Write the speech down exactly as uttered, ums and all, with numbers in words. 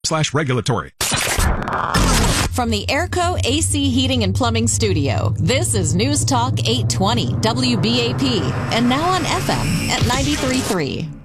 slash regulatory. From the Airco A C Heating and Plumbing Studio, this is News Talk eight twenty W B A P, and now on F M at ninety-three point three.